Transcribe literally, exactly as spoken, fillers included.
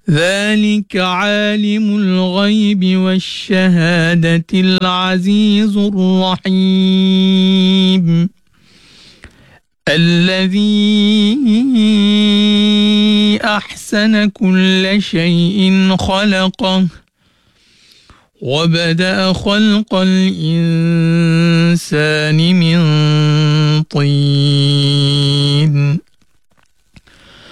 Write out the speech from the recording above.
ذلك عالم الغيب والشهادة العزيز الرحيم الذي أحسن كل شيء خلقه وبدأ خلق الإنسان من طين